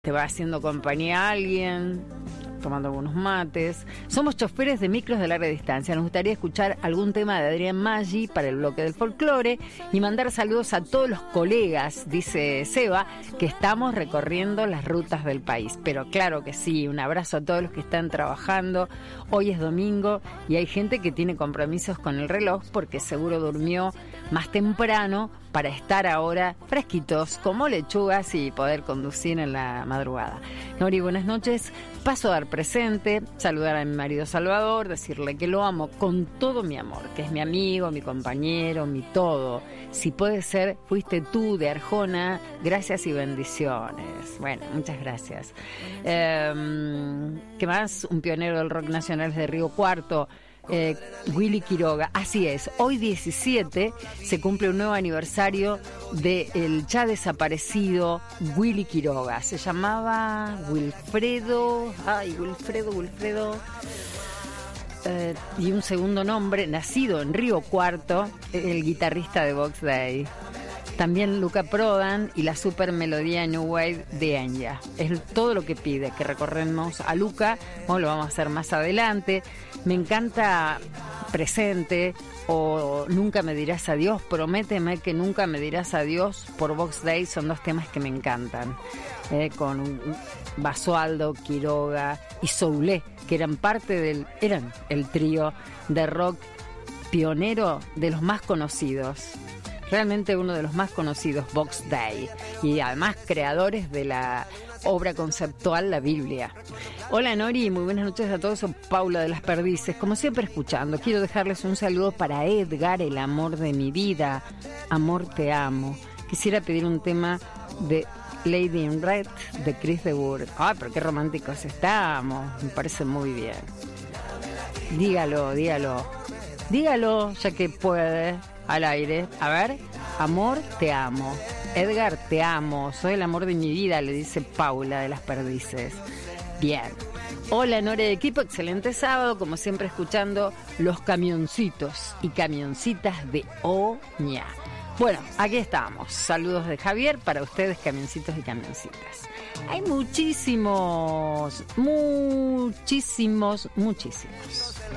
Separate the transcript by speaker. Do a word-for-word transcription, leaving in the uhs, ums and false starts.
Speaker 1: te va haciendo compañía a alguien, tomando algunos mates. Somos choferes de micros de larga distancia. Nos gustaría escuchar algún tema de Adrián Maggi para el bloque del folclore y mandar saludos a todos los colegas, dice Seba, que estamos recorriendo las rutas del país. Pero claro que sí, un abrazo a todos los que están trabajando. Hoy es domingo y hay gente que tiene compromisos con el reloj porque seguro durmió más temprano para estar ahora fresquitos como lechugas y poder conducir en la madrugada. Nori, buenas noches. Paso a dar presente, saludar a mi marido Salvador, decirle que lo amo con todo mi amor, que es mi amigo, mi compañero, mi todo. Si puede ser, fuiste tú de Arjona, gracias y bendiciones. Bueno, muchas gracias. Eh, ¿Qué más? Un pionero del rock nacional de Río Cuarto. Eh, Willy Quiroga, así es, hoy diecisiete se cumple un nuevo aniversario del ya desaparecido Willy Quiroga. Se llamaba Wilfredo, ay, Wilfredo, Wilfredo, eh, y un segundo nombre, nacido en Río Cuarto, el guitarrista de Box Day. También Luca Prodan y la super melodía New Wave de Enya. Es todo lo que pide, que recorremos a Luca. Bueno, lo vamos a hacer más adelante. Me encanta Presente o Nunca me dirás adiós. Prométeme que nunca me dirás adiós por Box Day. Son dos temas que me encantan. Eh, con Basualdo, Quiroga y Soulé, que eran parte del, eran el trío de rock pionero de los más conocidos. Realmente uno de los más conocidos, Box Day, y además creadores de la obra conceptual La Biblia. Hola Nori, muy buenas noches a todos, soy Paula de las Perdices, como siempre escuchando. Quiero dejarles un saludo para Edgar, el amor de mi vida. Amor, te amo. Quisiera pedir un tema de Lady in Red de Chris de Burgh. Ay, pero qué románticos estamos, me parece muy bien. Dígalo, dígalo, dígalo, ya que puede. Al aire. A ver, amor, te amo. Edgar, te amo. Soy el amor de mi vida, le dice Paula de las Perdices. Bien. Hola, Nore de equipo. Excelente sábado. Como siempre, escuchando los camioncitos y camioncitas de Oña. Bueno, aquí estamos. Saludos de Javier para ustedes, camioncitos y camioncitas. Hay muchísimos, muchísimos, muchísimos.